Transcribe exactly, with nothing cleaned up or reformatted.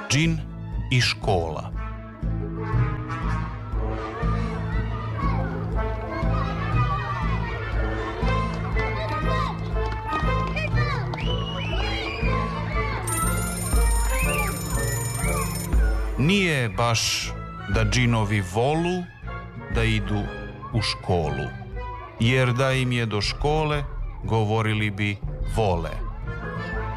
Džin i škola. Nije baš da džinovi volu da idu u školu, jer da im je do škole, govorili bi vole.